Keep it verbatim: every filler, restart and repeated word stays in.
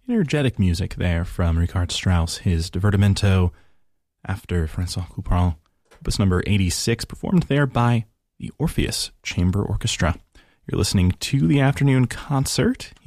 energetic music there from Richard Strauss, his Divertimento after François Couperin, opus number eighty-six, performed there by the Orpheus Chamber Orchestra. You're listening to the Afternoon Concert